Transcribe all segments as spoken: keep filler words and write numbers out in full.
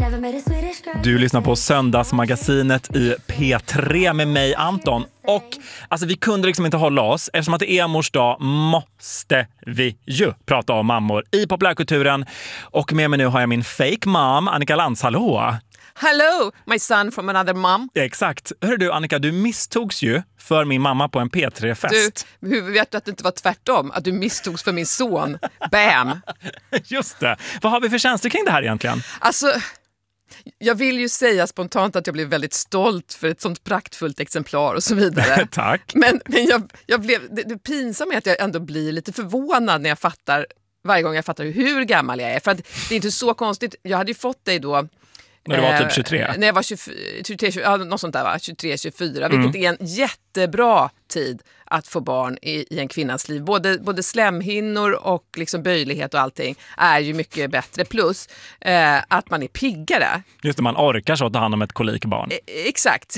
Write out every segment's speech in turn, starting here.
Du lyssnar på Söndagsmagasinet i P tre med mig, Anton. Och alltså, vi kunde liksom inte hålla oss. Eftersom att det är mors dag måste vi ju prata om mammor i populärkulturen. Och med mig nu har jag min fake mom, Annika Lantz. Hallå! Hello, my son from another mom. Ja, exakt. Hör du, Annika, du misstogs ju för min mamma på en P tre-fest. Du, hur vet du att det inte var tvärtom? Att du misstogs för min son. Bam! Just det. Vad har vi för känslor kring det här egentligen? Alltså, jag vill ju säga spontant att jag blev väldigt stolt för ett sånt praktfullt exemplar och så vidare. Tack. Men, men jag, jag blev, det, det pinsamma är att jag ändå blir lite förvånad när jag fattar, varje gång jag fattar hur gammal jag är. För att det är inte så konstigt. Jag hade ju fått dig då... När du var typ tjugotre? Eh, när jag var tjugofyra, tjugotre, tjugotre, ja, något sånt där va? tjugotre tjugofyra, mm. Vilket är en jättebra tid att få barn i, i en kvinnas liv. Både, både slemhinnor och liksom böjlighet och allting är ju mycket bättre. Plus eh, att man är piggare. Just det, man orkar så att ta hand om ett kolikbarn. E- exakt.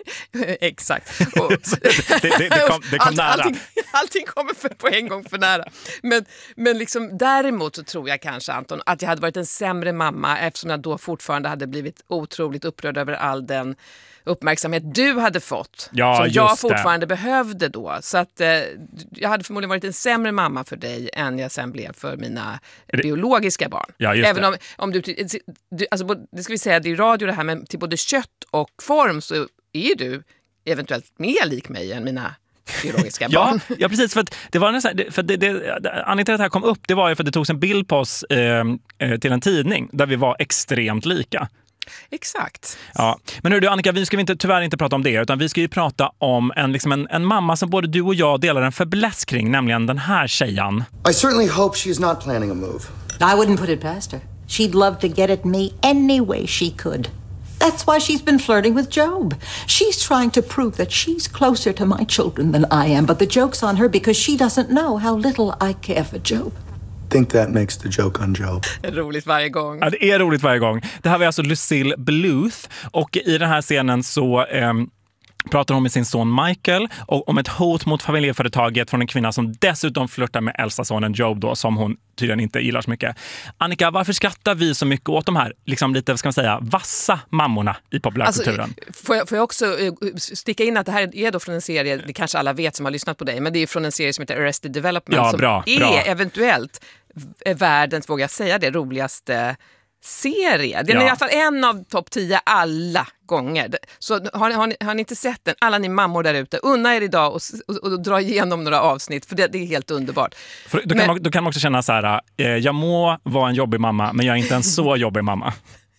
exakt. Och, det, det, det kom, det kom Allt, nära. Allting, allting kommer för, på en gång för nära. Men, men liksom, däremot så tror jag kanske, Anton, att jag hade varit en sämre mamma eftersom jag då fortfarande hade blivit otroligt upprörd över all den uppmärksamhet du hade fått, ja, som jag just fortfarande det. behövde då. Så att eh, jag hade förmodligen varit en sämre mamma för dig än jag sen blev för mina det... biologiska barn. Ja, just Även det. om, om du, du alltså, det ska vi säga, det är radio det här, men till både kött och form så är du eventuellt mer lik mig än mina biologiska barn. Ja, ja, precis. För att det var nästan, för det, det, anledningen till att det här kom upp, det var ju för att det togs en bild på oss eh, till en tidning där vi var extremt lika. Exakt. Ja. Men hör du, Annika, vi ska inte, tyvärr inte prata om det, utan vi ska ju prata om en, liksom en, en mamma som både du och jag delar en fäbless kring, nämligen den här tjejen. I certainly hope she's not planning a move. I wouldn't put it past her. She'd love to get at me any way she could. That's why she's been flirting with Job. She's trying to prove that she's closer to my children than I am, but the joke's on her because she doesn't know how little I care for Job. Think that makes the joke on Job. Det är roligt varje gång. Ja, det är roligt varje gång. Det här var alltså Lucille Bluth, och i den här scenen så eh, pratar hon med sin son Michael och om ett hot mot familjeföretaget från en kvinna som dessutom flörtar med äldsta sonen Job då, som hon tydligen inte gillar så mycket. Annika, varför skrattar vi så mycket åt de här liksom lite, ska man säga, vassa mammorna i populärkulturen? Alltså, får, jag, får jag också sticka in att det här är då från en serie, det kanske alla vet som har lyssnat på dig, men det är från en serie som heter Arrested Development, ja, som bra, är bra. eventuellt världens, vågar jag säga det, roligaste serie. Det är ja. i alla fall en av topp tio alla gånger. Så har ni, har, ni, har ni inte sett den, alla ni mammor där ute, unna er idag och, och, och dra igenom några avsnitt, för det, det är helt underbart. För då, kan men, man, då kan man också känna så här, eh, jag må vara en jobbig mamma, men jag är inte en så jobbig mamma.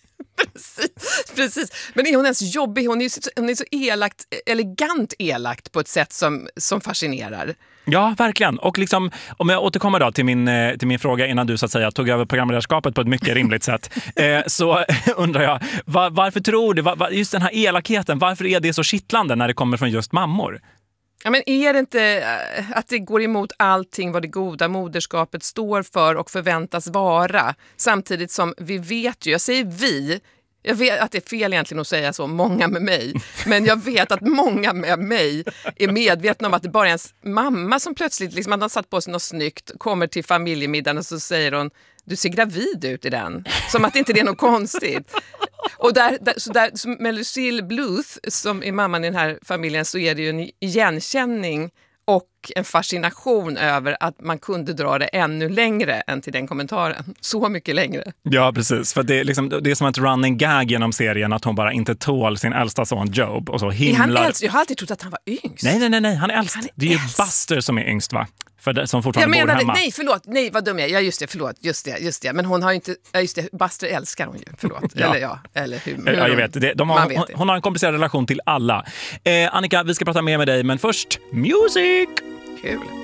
Precis, precis. Men är hon ens jobbig? Hon är så, hon är så elakt, elegant elakt på ett sätt som, som fascinerar. Ja, verkligen. Och liksom, om jag återkommer då till min, till min fråga innan du så att säga tog över programledarskapet på ett mycket rimligt sätt, eh, så undrar jag, var, varför tror du, var, just den här elakheten, varför är det så kittlande när det kommer från just mammor? Ja, men är det inte att det går emot allting vad det goda moderskapet står för och förväntas vara? Samtidigt som vi vet ju, jag säger vi, jag vet att det är fel egentligen att säga så, många med mig. Men jag vet att många med mig är medvetna om att det bara är ens mamma som plötsligt, liksom, att har satt på sig något snyggt, kommer till familjemiddagen och så säger hon, du ser gravid ut i den. Som att det inte är något konstigt. Och där, där, så där, så med Lucille Bluth, som är mamman i den här familjen, så är det ju en igenkänning och en fascination över att man kunde dra det ännu längre än till den kommentaren. Så mycket längre. Ja, precis. För det är, liksom, det är som ett running gag genom serien att hon bara inte tål sin äldsta son Job. Och så himlar... Är han äldst? Jag har alltid trott att han var yngst. Nej, nej, nej, nej. Han är äldst. Han är det är ju äldst. Buster som är yngst, va? För det, som fortfarande jag bor menade, hemma. nej, förlåt. Nej, vad dum jag är. Ja, just det, förlåt. Just det, just det. Men hon har ju inte... Ja, just det. Buster älskar hon ju. Förlåt. ja. Eller ja, eller hur? hur ja, jag vet. Det, de har, vet hon, hon har en komplicerad relation till alla. Eh, Annika, vi ska prata mer med dig, men först music! Kul.